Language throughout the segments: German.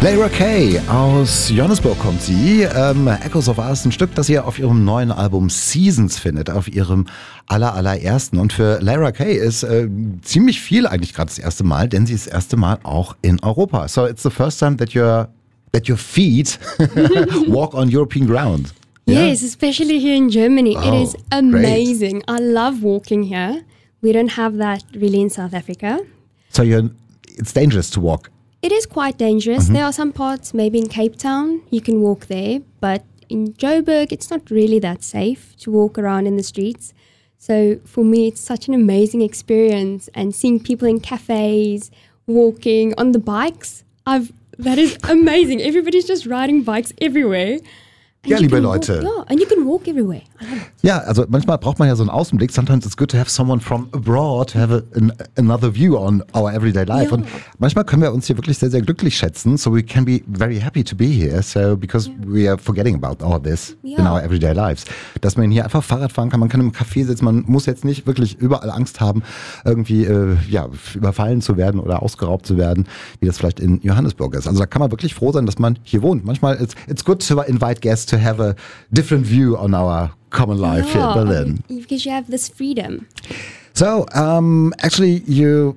Lyra Kay aus Johannesburg kommt sie. Echoes of Us, ein Stück, das ihr auf ihrem neuen Album Seasons findet, auf ihrem allerersten. Und für Lyra Kay ist ziemlich viel eigentlich gerade das erste Mal, denn sie ist das erste Mal auch in Europa. So it's the first time that your feet walk on European ground. Yeah? Yes, especially here in Germany. It is amazing. Great. I love walking here. We don't have that really in South Africa. So it's dangerous to walk. It is quite dangerous. There are some parts, maybe in Cape Town, you can walk there. But in Joburg, it's not really that safe to walk around in the streets. So for me, it's such an amazing experience. And seeing people in cafes, walking on the bikes, that is amazing. Everybody's just riding bikes everywhere. Ja, liebe Leute. And you can walk everywhere. I love it. Ja, also manchmal braucht man ja so einen Außenblick. Sometimes it's good to have someone from abroad to have another view on our everyday life. Ja. Und manchmal können wir uns hier wirklich sehr, sehr glücklich schätzen. So we can be very happy to be here. So because we are forgetting about all this in our everyday lives. Dass man hier einfach Fahrrad fahren kann, man kann im Café sitzen, man muss jetzt nicht wirklich überall Angst haben, irgendwie überfallen zu werden oder ausgeraubt zu werden, wie das vielleicht in Johannesburg ist. Also da kann man wirklich froh sein, dass man hier wohnt. Manchmal it's good to invite guests to have a different view on our common life here in Berlin. Because you have this freedom. So, actually, you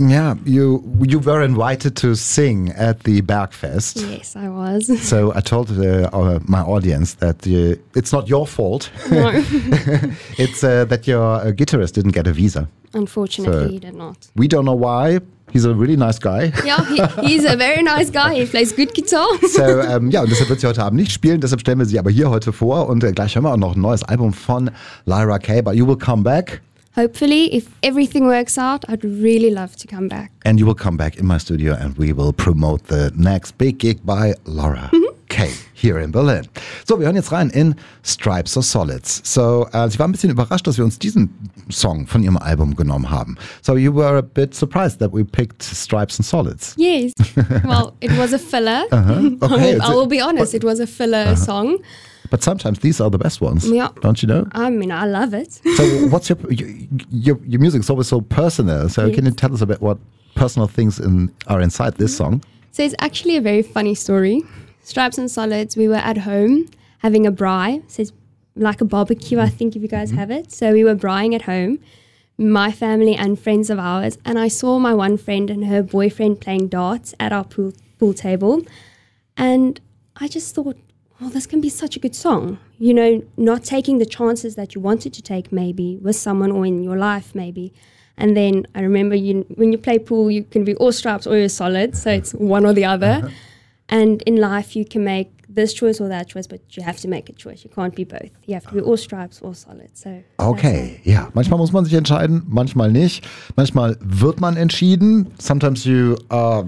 were invited to sing at the Bergfest. Yes, I was. So I told my audience that it's not your fault. No. It's that your guitarist didn't get a visa. Unfortunately, he did not. We don't know why. He's a really nice guy. Ja, he's a very nice guy. He plays good guitar. So, und deshalb wird sie heute Abend nicht spielen. Deshalb stellen wir sie aber hier heute vor. Und gleich hören wir auch noch ein neues Album von Lyra Kay. But you will come back. Hopefully, if everything works out, I'd really love to come back. And you will come back in my studio and we will promote the next big gig by Lyra Kay here in Berlin. So, wir hören jetzt rein in Stripes or Solids. So, sie war ein bisschen überrascht, dass wir uns diesen Song von ihrem Album genommen haben. So, you were a bit surprised that we picked Stripes and Solids. Yes. Well, it was a filler. Okay. I will be honest, it was a filler song. But sometimes these are the best ones, don't you know? I mean, I love it. So what's your music is always so personal. So can you tell us a bit what personal things are inside this song? So it's actually a very funny story. Stripes and Solids, we were at home having a braai. So it's like a barbecue, I think, if you guys have it. So we were braaiing at home, my family and friends of ours. And I saw my one friend and her boyfriend playing darts at our pool table. And I just thought, well, this can be such a good song. You know, not taking the chances that you wanted to take maybe with someone or in your life maybe. And then I remember when you play pool, you can be all stripes or you're solid. So it's one or the other. And in life, you can make this choice or that choice, but you have to make a choice. You can't be both. You have to be all stripes or solid. So okay, ja. Manchmal muss man sich entscheiden, manchmal nicht. Manchmal wird man entschieden. Sometimes you are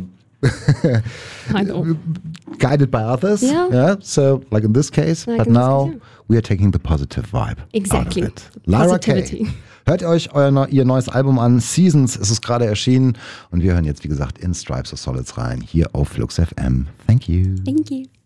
guided by others. Yeah. So, like in this case. But now we are taking the positive vibe. Exactly. Out of it. Lyra Kay. Hört ihr euch ihr neues Album an. Seasons ist es gerade erschienen. Und wir hören jetzt, wie gesagt, in Stripes or Solids rein. Hier auf Flux FM. Thank you. Thank you.